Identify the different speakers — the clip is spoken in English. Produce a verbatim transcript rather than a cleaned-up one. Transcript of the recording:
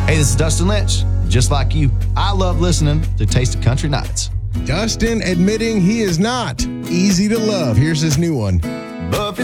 Speaker 1: Hey, this is Dustin Lynch. Just like you, I love listening to Taste of Country Nights.
Speaker 2: Dustin admitting he is not easy to love. Here's his new one.
Speaker 1: But if